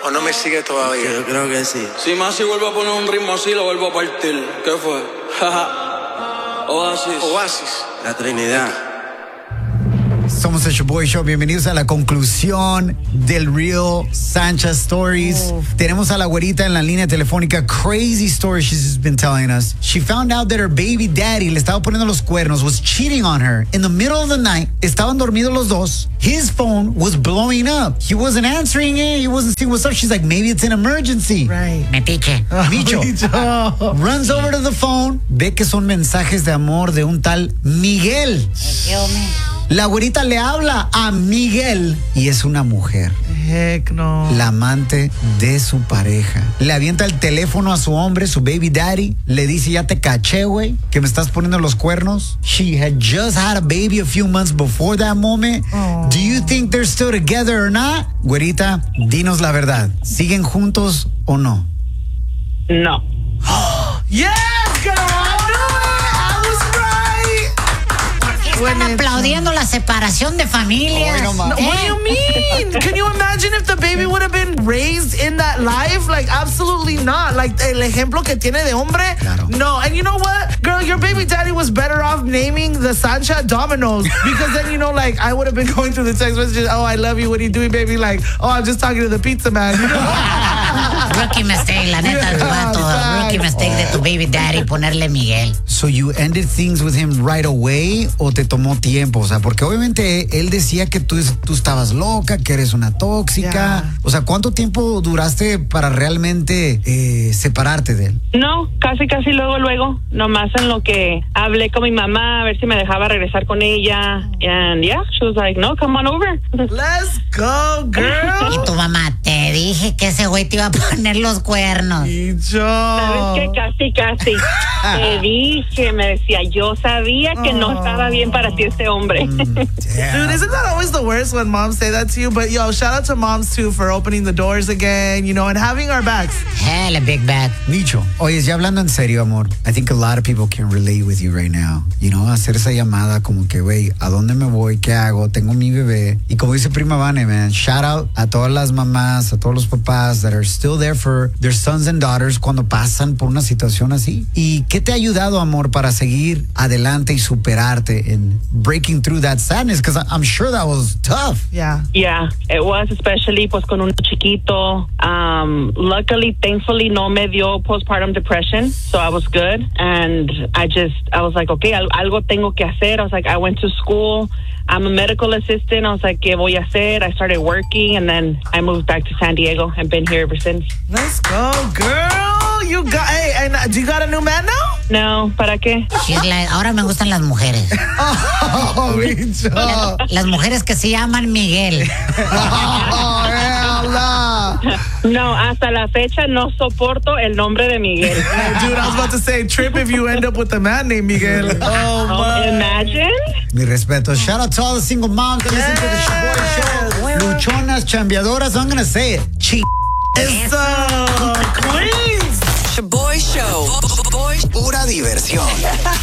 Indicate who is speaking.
Speaker 1: ¿O no me sigue todavía?
Speaker 2: Yo creo que sí.
Speaker 3: Si Masi vuelve a poner un ritmo así, lo vuelvo a partir. ¿Qué fue?
Speaker 1: Oasis.
Speaker 2: La Trinidad.
Speaker 4: Somos el Shoboy Show. Bienvenidos a la conclusión del Real Sanchez Stories. Tenemos a la güerita en la línea telefónica. Crazy story she's been telling us. She found out that her baby daddy le estaba poniendo los cuernos, was cheating on her in the middle of the night. Estaban dormidos los dos. His phone was blowing up. He wasn't answering it. He wasn't seeing what's up. She's like, maybe it's an emergency.
Speaker 5: Right.
Speaker 4: Metiche. Bicho. Runs over to the phone. Ve que son mensajes de amor de un tal Miguel. La güerita le habla a Miguel y es una mujer.
Speaker 5: Heck no.
Speaker 4: La amante de su pareja. Le avienta el teléfono a su hombre, su baby daddy. Le dice, ya te caché, güey, que me estás poniendo los cuernos. She had just had a baby a few months before that moment.
Speaker 5: Oh.
Speaker 4: Do you think they're still together or not? Güerita, dinos la verdad. ¿Siguen juntos o no?
Speaker 6: No.
Speaker 5: Yes, girl.
Speaker 7: Están aplaudiendo la separación de familias.
Speaker 4: No,
Speaker 5: What do you mean? Can you imagine if the baby would have been raised in that life? Like, absolutely not. Like, el ejemplo que tiene de hombre.
Speaker 4: Claro.
Speaker 5: No. And you know what? Girl, your baby daddy was better off naming the Sancha Domino's. Because then, you know, like, I would have been going through the text messages. Oh, I love you. What are you doing, baby? Like, oh, I'm just talking to the pizza man. You know?
Speaker 7: Rookie mistake, la neta, tu vato. Rookie mistake de tu baby daddy ponerle Miguel.
Speaker 4: So you ended things with him right away o te tomó tiempo? O sea, porque obviamente él decía que tú estabas loca, que eres una tóxica.
Speaker 5: Yeah.
Speaker 4: O sea, ¿cuánto tiempo duraste para realmente separarte de él?
Speaker 6: No, casi luego. Nomás en lo que hablé con mi mamá, a ver si me dejaba regresar con ella. And yeah, she was like, no, come on over.
Speaker 5: Let's go, girl.
Speaker 7: Y tu mamá, te dije que ese güey te iba a poner los cuernos.
Speaker 5: Y yo.
Speaker 6: ¿Sabes qué? Casi. Te dije, me decía, yo sabía que no estaba bien para ti este hombre.
Speaker 5: Dude, isn't that always the worst when moms say that to you? But yo, shout out to moms too for opening the doors again, you know, and having our backs.
Speaker 7: Hell, a big bag.
Speaker 4: Micho, oye, ya hablando en serio, amor, I think a lot of people can relate with you right now. You know, hacer esa llamada como que, güey, ¿a dónde me voy? ¿Qué hago? Tengo mi bebé. Y como dice Prima Vane, man, shout out a todas las mamás, a todos los papás that are still there for their sons and daughters cuando pasan por una situación así. ¿Y qué te ha ayudado, amor, para seguir adelante y superarte en breaking through that sadness? Because I'm sure that was tough.
Speaker 5: Yeah.
Speaker 6: Yeah, it was, especially pues con un chiquito. Luckily, thankfully, no me dio postpartum depression, so I was good. And I was like, okay, algo tengo que hacer. I was like, I went to school. I'm a medical assistant. I was like, ¿qué voy a hacer? I started working, and then I moved back to San Diego and been here ever since.
Speaker 5: Let's go, girl. You got, hey, and do you got a new man now?
Speaker 6: No, ¿para qué?
Speaker 7: She's like, ahora me gustan las mujeres.
Speaker 4: Oh, Micho.
Speaker 7: Las mujeres que se llaman Miguel.
Speaker 4: Oh, hell no.
Speaker 6: No, hasta la fecha no soporto el nombre de Miguel.
Speaker 5: Dude, I was about to say, trip if you end up with a man named Miguel. Oh, my.
Speaker 6: Imagine.
Speaker 4: Mi respeto. Shout out to all the single moms that listen to the Shoboy Show. Luchonas, chambeadoras, I'm going to say it.
Speaker 5: Eso. Queens.
Speaker 8: Shoboy Show. Pura diversión.